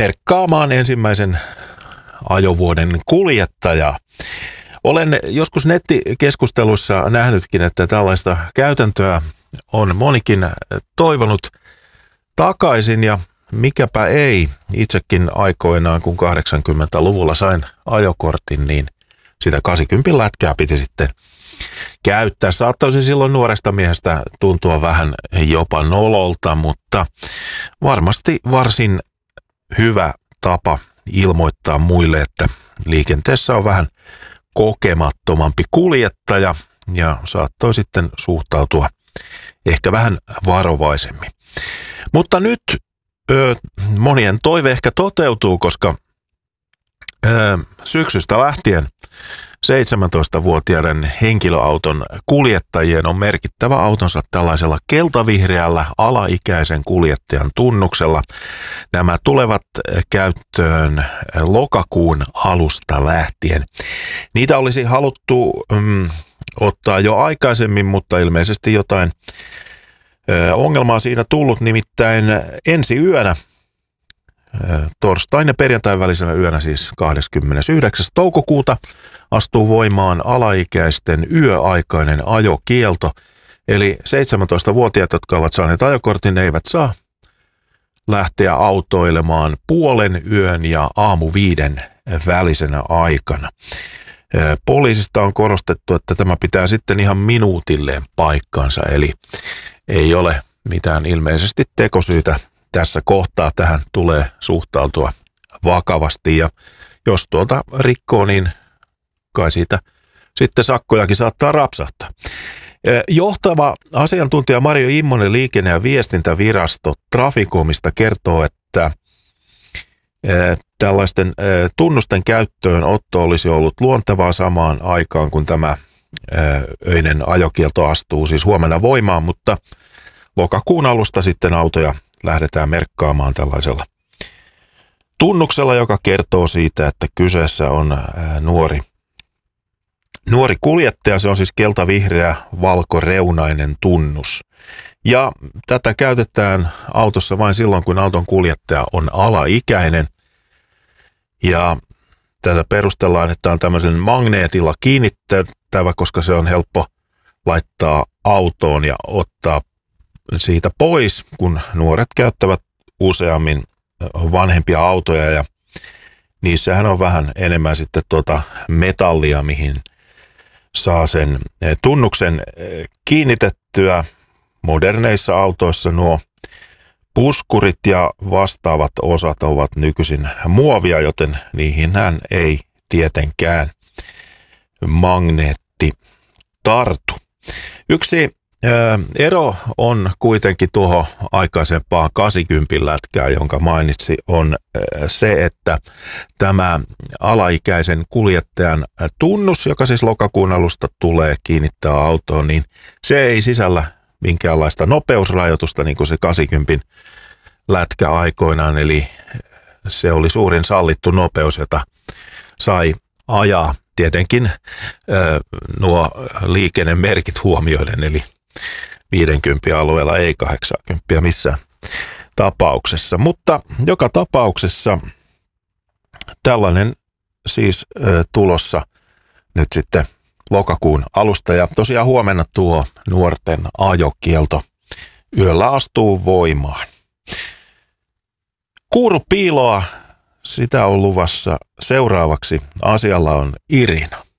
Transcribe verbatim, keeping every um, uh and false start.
merkkaamaan ensimmäisen ajovuoden kuljettajaa. Olen joskus nettikeskusteluissa nähnytkin, että tällaista käytäntöä on monikin toivonut takaisin ja mikäpä ei. Itsekin aikoinaan, kun kahdeksankymmentäluvulla sain ajokortin, niin sitä kahdeksankymmentä lätkää piti sitten käyttää. Saattaisi silloin nuoresta miehestä tuntua vähän jopa nololta, mutta varmasti varsin hyvä tapa ilmoittaa muille, että liikenteessä on vähän kokemattomampi kuljettaja ja saattoi sitten suhtautua ehkä vähän varovaisemmin. Mutta nyt ö, monien toive ehkä toteutuu, koska ö, syksystä lähtien seitsemäntoistavuotiaiden henkilöauton kuljettajien on merkittävä autonsa tällaisella keltavihreällä alaikäisen kuljettajan tunnuksella. Nämä tulevat käyttöön lokakuun alusta lähtien. Niitä olisi haluttu mm, ottaa jo aikaisemmin, mutta ilmeisesti jotain ö, ongelmaa siinä tullut, nimittäin ensi yönä, torstain ja perjantain välisenä yönä, siis kahdeskymmenesyhdeksäs toukokuuta, astuu voimaan alaikäisten yöaikainen ajokielto. Eli seitsemäntoistavuotiaat, jotka ovat saaneet ajokortin, eivät saa lähteä autoilemaan puolen yön ja aamu viiden välisenä aikana. Poliisista on korostettu, että tämä pitää sitten ihan minuutilleen paikkansa, eli ei ole mitään ilmeisesti tekosyytä tässä kohtaa. Tähän tulee suhtautua vakavasti ja jos tuota rikkoo, niin kai siitä sitten sakkojakin saattaa rapsahtaa. Johtava asiantuntija Marjo Immonen Liikenne- ja viestintävirasto Traficomista kertoo, että tällaisten tunnusten käyttöönotto olisi ollut luontevaa samaan aikaan, kun tämä öinen ajokielto astuu siis huomenna voimaan, mutta lokakuun alusta sitten autoja lähdetään merkkaamaan tällaisella tunnuksella, joka kertoo siitä, että kyseessä on nuori, nuori kuljettaja. Se on siis keltavihreä valkoreunainen tunnus. Ja tätä käytetään autossa vain silloin, kun auton kuljettaja on alaikäinen. Ja tätä perustellaan, että on tämmöisen magneetilla kiinnitettävä, koska se on helppo laittaa autoon ja ottaa siitä pois, kun nuoret käyttävät useammin vanhempia autoja ja niissähän on vähän enemmän sitten tuota metallia, mihin saa sen tunnuksen kiinnitettyä. Moderneissa autoissa nuo puskurit ja vastaavat osat ovat nykyisin muovia, joten niihinhän ei tietenkään magneetti tartu. Yksi ero on kuitenkin tuohon aikaisempaan kahdeksankymmentä lätkää, jonka mainitsi, on se, että tämä alaikäisen kuljettajan tunnus, joka siis lokakuun alusta tulee kiinnittää autoon, niin se ei sisällä minkäänlaista nopeusrajoitusta, niin kuin se kahdeksankymmentä lätkä aikoinaan, eli se oli suurin sallittu nopeus, jota sai ajaa tietenkin nuo liikennemerkit huomioiden, eli viidenkymmenen alueella ei kahdeksankymmentä missään tapauksessa. Mutta joka tapauksessa tällainen siis ö, tulossa nyt sitten lokakuun alusta. Ja tosiaan huomenna tuo nuorten ajokielto yöllä astuu voimaan. Kuurupiiloa, sitä on luvassa seuraavaksi. Asialla on Irina.